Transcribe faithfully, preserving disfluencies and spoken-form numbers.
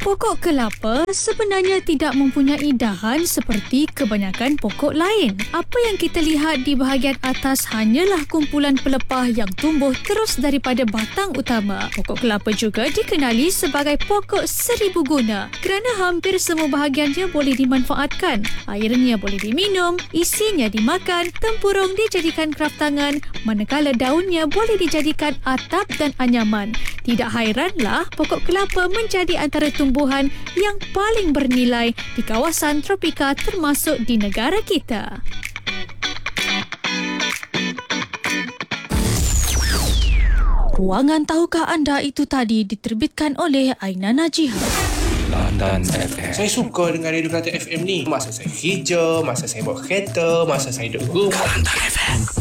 Pokok kelapa sebenarnya tidak mempunyai dahan seperti kebanyakan pokok lain. Apa yang kita lihat di bahagian atas hanyalah kumpulan pelepah yang tumbuh terus daripada batang utama. Pokok kelapa juga dikenali sebagai pokok seribu guna kerana hampir semua bahagiannya boleh dimanfaatkan. Airnya boleh diminum, isinya dimakan, tempurung dijadikan kraftangan, manakala daunnya boleh dijadikan atap dan anyaman. Tidak hairanlah pokok kelapa menjadi antara tumbuhan yang paling bernilai di kawasan tropika termasuk di negara kita. Ruangan Tahukah Anda itu tadi diterbitkan oleh Aina Najihah. London F M. Saya suka dengan Radio Kelantan F M ni. Masa saya kerja, masa saya bawa kereta, masa saya duduk rumah. London F M.